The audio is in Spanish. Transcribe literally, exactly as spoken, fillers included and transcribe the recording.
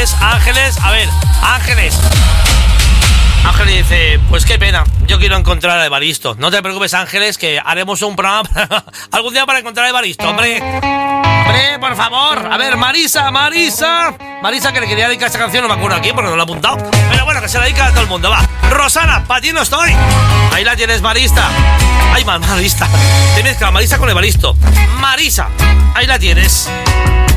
Ángeles, Ángeles, a ver, Ángeles. Ángeles dice, pues qué pena, yo quiero encontrar a Evaristo. No te preocupes, Ángeles, que haremos un programa algún día para encontrar a Evaristo, hombre. Hombre, por favor. A ver, Marisa, Marisa. Marisa, que le quería dedicar esta canción, no me acuerdo aquí porque no la he apuntado. Pero bueno, que se la dedica a todo el mundo, va. Rosana, para ti no estoy. Ahí la tienes, Marista. Ay, Marista. Te mezcla Marisa con Evaristo. Marisa, ahí la tienes.